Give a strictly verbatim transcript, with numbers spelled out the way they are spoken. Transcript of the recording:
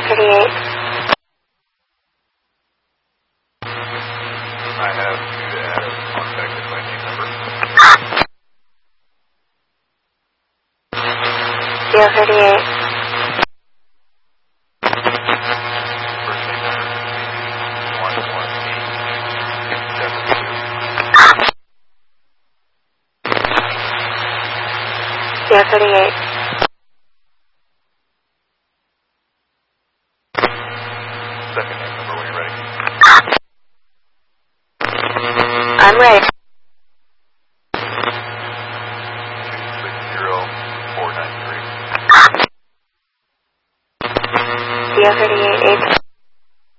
thirty-eight. I have two that have contacted my team member. Zero thirty-eight. First team member one one eight seven two. Zero thirty-eight. Second team member when you're ready. I'm ready.